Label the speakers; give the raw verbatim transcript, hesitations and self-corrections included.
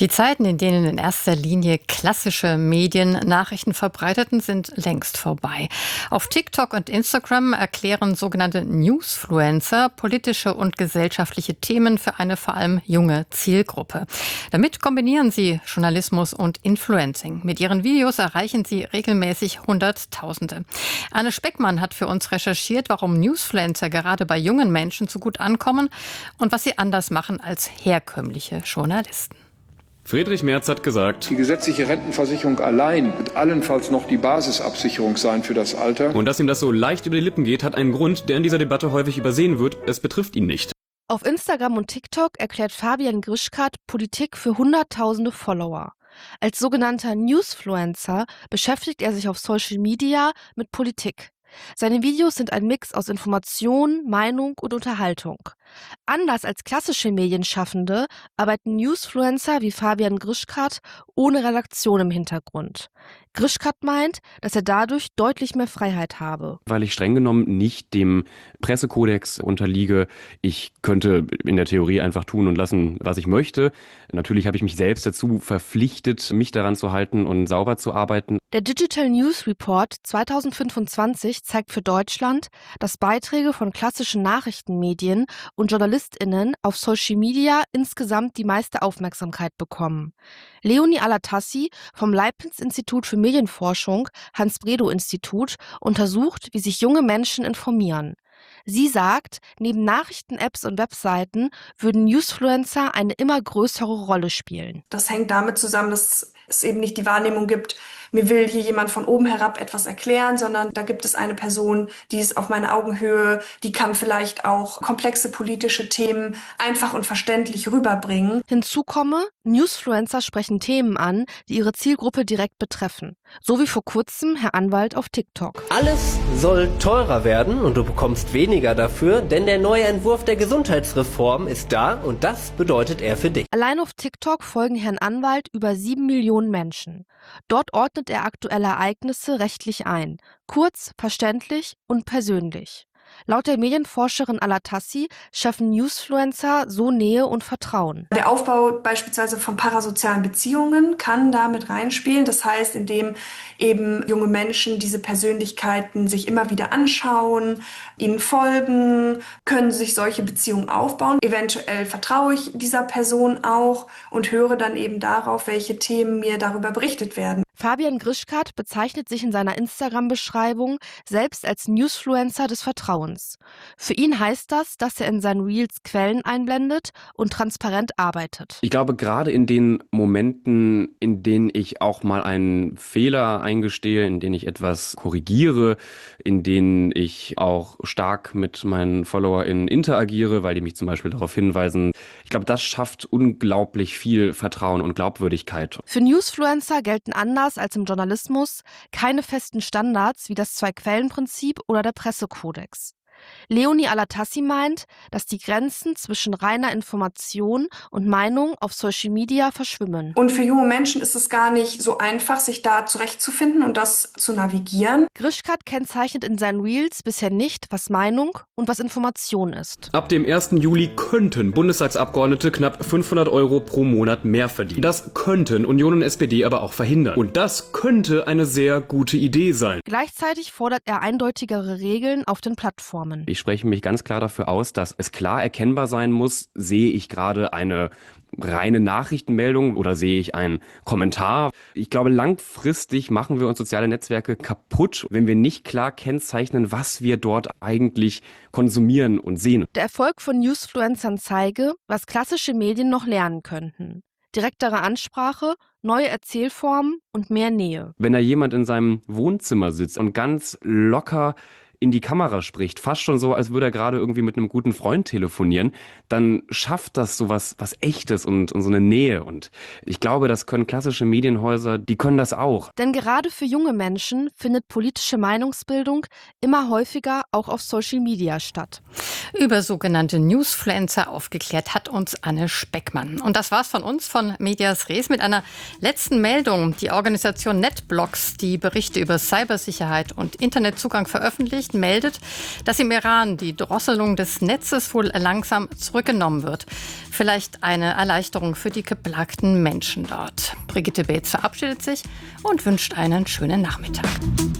Speaker 1: Die Zeiten, in denen in erster Linie klassische Medien Nachrichten verbreiteten, sind längst vorbei. Auf TikTok und Instagram erklären sogenannte Newsfluencer politische und gesellschaftliche Themen für eine vor allem junge Zielgruppe. Damit kombinieren sie Journalismus und Influencing. Mit ihren Videos erreichen sie regelmäßig Hunderttausende. Anne Speckmann hat für uns recherchiert, warum Newsfluencer gerade bei jungen Menschen so gut ankommen und was sie anders machen als herkömmliche Journalisten.
Speaker 2: Friedrich Merz hat gesagt,
Speaker 3: die gesetzliche Rentenversicherung allein wird allenfalls noch die Basisabsicherung sein für das Alter.
Speaker 2: Und dass ihm das so leicht über die Lippen geht, hat einen Grund, der in dieser Debatte häufig übersehen wird. Es betrifft ihn nicht.
Speaker 4: Auf Instagram und TikTok erklärt Fabian Grischkat Politik für hunderttausende Follower. Als sogenannter Newsfluencer beschäftigt er sich auf Social Media mit Politik. Seine Videos sind ein Mix aus Information, Meinung und Unterhaltung. Anders als klassische Medienschaffende arbeiten Newsfluencer wie Fabian Grischkat ohne Redaktion im Hintergrund. Grischkat meint, dass er dadurch deutlich mehr Freiheit habe.
Speaker 5: Weil ich streng genommen nicht dem Pressekodex unterliege. Ich könnte in der Theorie einfach tun und lassen, was ich möchte. Natürlich habe ich mich selbst dazu verpflichtet, mich daran zu halten und sauber zu arbeiten.
Speaker 4: Der Digital News Report zwanzig fünfundzwanzig zeigt für Deutschland, dass Beiträge von klassischen Nachrichtenmedien und JournalistInnen auf Social Media insgesamt die meiste Aufmerksamkeit bekommen. Leonie Alatassi vom Leibniz-Institut für Medienforschung, Hans-Bredow-Institut, untersucht, wie sich junge Menschen informieren. Sie sagt, neben Nachrichten-Apps und Webseiten würden Newsfluencer eine immer größere Rolle spielen.
Speaker 6: Das hängt damit zusammen, dass es eben nicht die Wahrnehmung gibt, mir will hier jemand von oben herab etwas erklären, sondern da gibt es eine Person, die ist auf meiner Augenhöhe, die kann vielleicht auch komplexe politische Themen einfach und verständlich rüberbringen.
Speaker 4: Hinzu komme, Newsfluencer sprechen Themen an, die ihre Zielgruppe direkt betreffen. So wie vor kurzem Herr Anwalt auf TikTok.
Speaker 7: Alles soll teurer werden und du bekommst weniger dafür, denn der neue Entwurf der Gesundheitsreform ist da und das bedeutet er für dich.
Speaker 4: Allein auf TikTok folgen Herrn Anwalt über sieben Millionen Menschen. Dort ordnet er aktuelle Ereignisse rechtlich ein. Kurz, verständlich und persönlich. Laut der Medienforscherin Alatassi schaffen Newsfluencer so Nähe und Vertrauen.
Speaker 6: Der Aufbau beispielsweise von parasozialen Beziehungen kann da mit reinspielen. Das heißt, indem eben junge Menschen diese Persönlichkeiten sich immer wieder anschauen, ihnen folgen, können sich solche Beziehungen aufbauen. Eventuell vertraue ich dieser Person auch und höre dann eben darauf, welche Themen mir darüber berichtet werden.
Speaker 4: Fabian Grischkat bezeichnet sich in seiner Instagram-Beschreibung selbst als Newsfluencer des Vertrauens. Für ihn heißt das, dass er in seinen Reels Quellen einblendet und transparent arbeitet.
Speaker 5: Ich glaube, gerade in den Momenten, in denen ich auch mal einen Fehler eingestehe, in denen ich etwas korrigiere, in denen ich auch stark mit meinen FollowerInnen interagiere, weil die mich zum Beispiel darauf hinweisen, ich glaube, das schafft unglaublich viel Vertrauen und Glaubwürdigkeit.
Speaker 4: Für Newsfluencer gelten anders als im Journalismus keine festen Standards wie das Zwei-Quellen-Prinzip oder der Pressekodex. Leonie Alatassi meint, dass die Grenzen zwischen reiner Information und Meinung auf Social Media verschwimmen.
Speaker 6: Und für junge Menschen ist es gar nicht so einfach, sich da zurechtzufinden und das zu navigieren.
Speaker 4: Grischkat kennzeichnet in seinen Reels bisher nicht, was Meinung und was Information ist.
Speaker 2: Ab dem ersten Juli könnten Bundestagsabgeordnete knapp fünfhundert Euro pro Monat mehr verdienen. Das könnten Union und S P D aber auch verhindern. Und das könnte eine sehr gute Idee sein.
Speaker 4: Gleichzeitig fordert er eindeutigere Regeln auf den Plattformen.
Speaker 5: Ich spreche mich ganz klar dafür aus, dass es klar erkennbar sein muss, sehe ich gerade eine reine Nachrichtenmeldung oder sehe ich einen Kommentar. Ich glaube, langfristig machen wir uns soziale Netzwerke kaputt, wenn wir nicht klar kennzeichnen, was wir dort eigentlich konsumieren und sehen.
Speaker 4: Der Erfolg von Newsfluencern zeige, was klassische Medien noch lernen könnten. Direktere Ansprache, neue Erzählformen und mehr Nähe.
Speaker 5: Wenn da jemand in seinem Wohnzimmer sitzt und ganz locker in die Kamera spricht, fast schon so, als würde er gerade irgendwie mit einem guten Freund telefonieren, dann schafft das sowas was Echtes und, und so eine Nähe. Und ich glaube, das können klassische Medienhäuser, die können das auch.
Speaker 4: Denn gerade für junge Menschen findet politische Meinungsbildung immer häufiger auch auf Social Media statt.
Speaker 1: Über sogenannte Newsfluencer aufgeklärt hat uns Anne Speckmann. Und das war's von uns, von Medias Res, mit einer letzten Meldung. Die Organisation NetBlocks, die Berichte über Cybersicherheit und Internetzugang veröffentlicht, Nachrichten meldet, dass im Iran die Drosselung des Netzes wohl langsam zurückgenommen wird. Vielleicht eine Erleichterung für die geplagten Menschen dort. Brigitte Beetz verabschiedet sich und wünscht einen schönen Nachmittag.